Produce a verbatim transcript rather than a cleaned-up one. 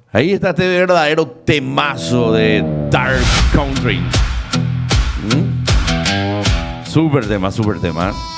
Ahí está este verdadero temazo de Dark Country. ¿Mm? Súper tema, súper tema.